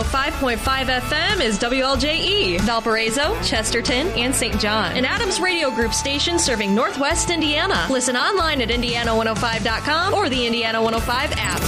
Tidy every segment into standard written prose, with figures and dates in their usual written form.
105.5 FM is WLJE, Valparaiso, Chesterton, and St. John. An Adams Radio Group station serving Northwest Indiana. Listen online at Indiana105.com or the Indiana 105 app.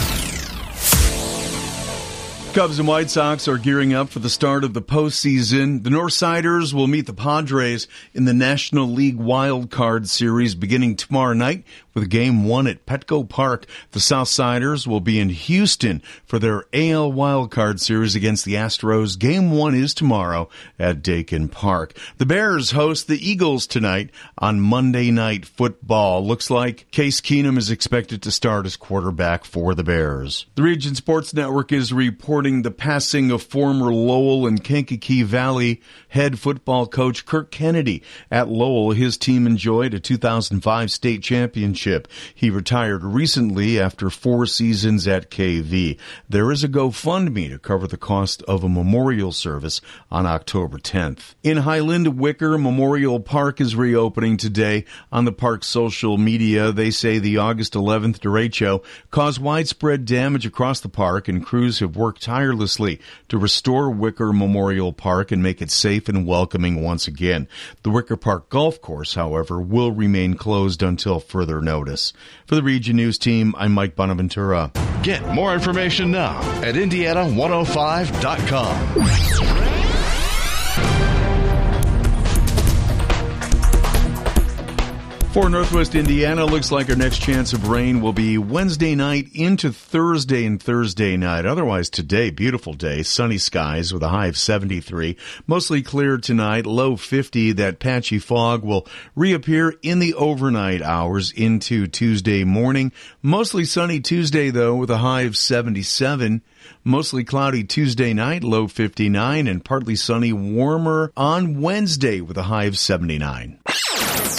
Cubs and White Sox are gearing up for the start of the postseason. The Northsiders will meet the Padres in the National League Wild Card Series beginning tomorrow night with Game 1 at Petco Park. The Southsiders will be in Houston for their AL Wild Card Series against the Astros. Game 1 is tomorrow at Dakin Park. The Bears host the Eagles tonight on Monday Night Football. Looks like Case Keenum is expected to start as quarterback for the Bears. The Region Sports Network is reporting the passing of former Lowell and Kankakee Valley head football coach Kirk Kennedy. At Lowell, his team enjoyed a 2005 state championship. He retired recently after 4 seasons at KV. There is a GoFundMe to cover the cost of a memorial service on October 10th. In Highland, Wicker Memorial Park is reopening today. On the park's social media, they say the August 11th derecho caused widespread damage across the park, and crews have worked tirelessly to restore Wicker Memorial Park and make it safe and welcoming once again. The Wicker Park Golf Course, however, will remain closed until further notice. For the Region News Team, I'm Mike Bonaventura. Get more information now at Indiana105.com. For Northwest Indiana, looks like our next chance of rain will be Wednesday night into Thursday and Thursday night. Otherwise today, beautiful day, sunny skies with a high of 73. Mostly clear tonight, low 50. That patchy fog will reappear in the overnight hours into Tuesday morning. Mostly sunny Tuesday, though, with a high of 77. Mostly cloudy Tuesday night, low 59, and partly sunny, warmer on Wednesday with a high of 79.